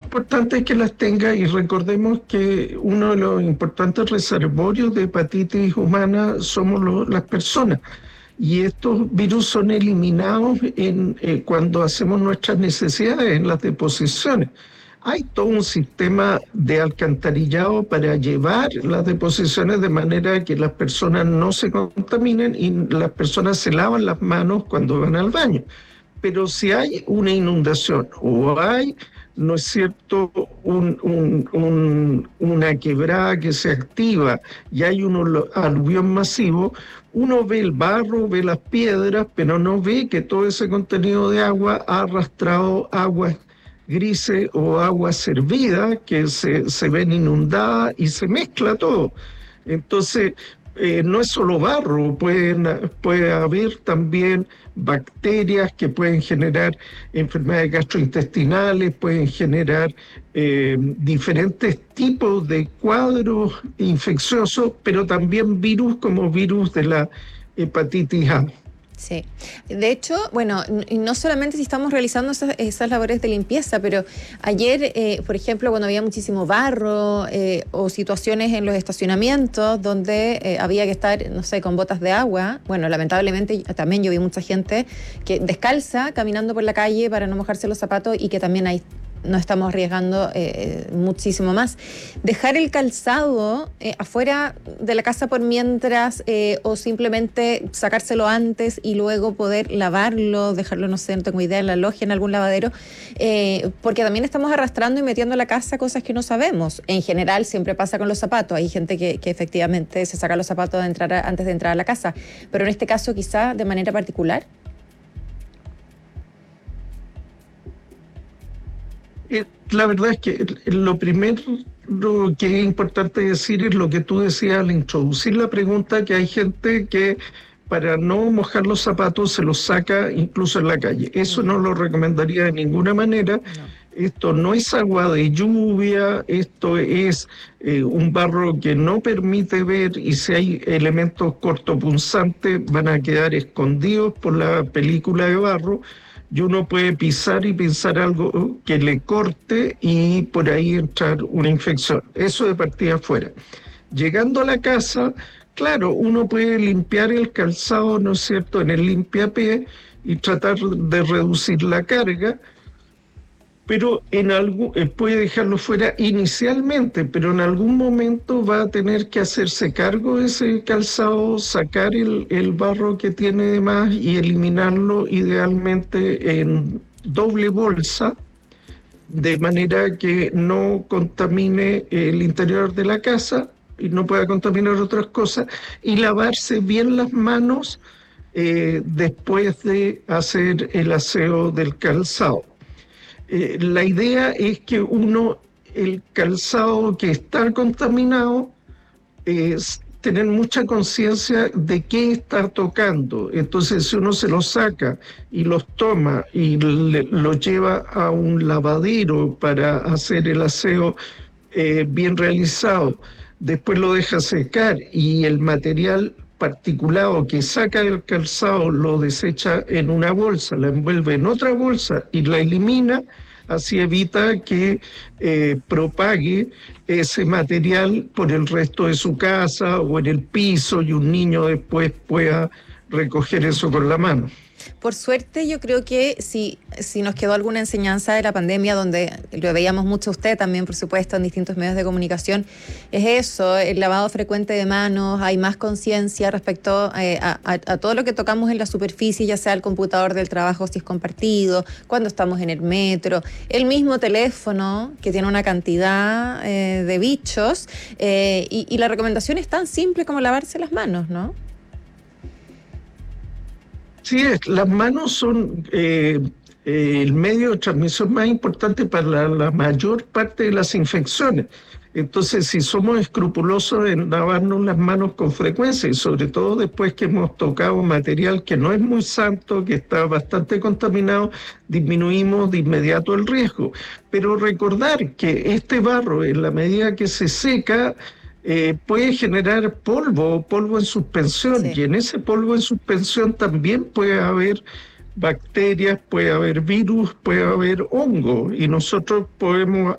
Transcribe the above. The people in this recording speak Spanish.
importante es que las tenga y recordemos que uno de los importantes reservorios de hepatitis humana somos las personas. Y estos virus son eliminados cuando hacemos nuestras necesidades en las deposiciones. Hay todo un sistema de alcantarillado para llevar las deposiciones de manera que las personas no se contaminen y las personas se lavan las manos cuando van al baño. Pero si hay una inundación o hay, ¿no es cierto?, una quebrada que se activa y hay un aluvión masivo, uno ve el barro, ve las piedras, pero no ve que todo ese contenido de agua ha arrastrado aguas grises o aguas servidas que se ven inundadas y se mezcla todo. Entonces, no es solo barro, puede haber también bacterias que pueden generar enfermedades gastrointestinales, pueden generar diferentes tipos de cuadros infecciosos, pero también virus como virus de la hepatitis A. Sí, de hecho, bueno, y no solamente si estamos realizando esas labores de limpieza, pero ayer, por ejemplo, cuando había muchísimo barro o situaciones en los estacionamientos donde había que estar, no sé, con botas de agua, bueno, lamentablemente también yo vi mucha gente que descalza caminando por la calle para no mojarse los zapatos y que también hay nos estamos arriesgando muchísimo más. Dejar el calzado afuera de la casa por mientras o simplemente sacárselo antes y luego poder lavarlo, dejarlo, no sé, no tengo idea, en la logia, en algún lavadero, porque también estamos arrastrando y metiendo a la casa cosas que no sabemos. En general siempre pasa con los zapatos. Hay gente que efectivamente se saca los zapatos antes de entrar a la casa, pero en este caso quizá de manera particular. La verdad es que lo primero que es importante decir es lo que tú decías al introducir la pregunta, que hay gente que para no mojar los zapatos se los saca incluso en la calle. Eso no lo recomendaría de ninguna manera. No. Esto no es agua de lluvia, esto es un barro que no permite ver y si hay elementos cortopunzantes van a quedar escondidos por la película de barro. Y uno puede pisar y pensar algo que le corte y por ahí entrar una infección. Eso de partida afuera. Llegando a la casa, claro, uno puede limpiar el calzado, ¿no es cierto?, en el limpiapié y tratar de reducir la carga, pero puede dejarlo fuera inicialmente, pero en algún momento va a tener que hacerse cargo de ese calzado, sacar el barro que tiene de más y eliminarlo idealmente en doble bolsa, de manera que no contamine el interior de la casa y no pueda contaminar otras cosas, y lavarse bien las manos después de hacer el aseo del calzado. La idea es que el calzado que está contaminado, es tener mucha conciencia de qué está tocando. Entonces, si uno se los saca y los toma y los lleva a un lavadero para hacer el aseo bien realizado, después lo deja secar y el material particulado que saca del calzado lo desecha en una bolsa, la envuelve en otra bolsa y la elimina, así evita que propague ese material por el resto de su casa o en el piso y un niño después pueda recoger eso con la mano. Por suerte, yo creo que si nos quedó alguna enseñanza de la pandemia, donde lo veíamos mucho usted también, por supuesto, en distintos medios de comunicación, es eso, el lavado frecuente de manos, hay más conciencia respecto a todo lo que tocamos en la superficie, ya sea el computador del trabajo si es compartido, cuando estamos en el metro, el mismo teléfono que tiene una cantidad de bichos, y la recomendación es tan simple como lavarse las manos, ¿no? Sí, las manos son el medio de transmisión más importante para la mayor parte de las infecciones. Entonces, si somos escrupulosos en lavarnos las manos con frecuencia, y sobre todo después que hemos tocado material que no es muy santo, que está bastante contaminado, disminuimos de inmediato el riesgo. Pero recordar que este barro, en la medida que se seca, puede generar polvo en suspensión, sí. Y en ese polvo en suspensión también puede haber bacterias, puede haber virus, puede haber hongo, y nosotros podemos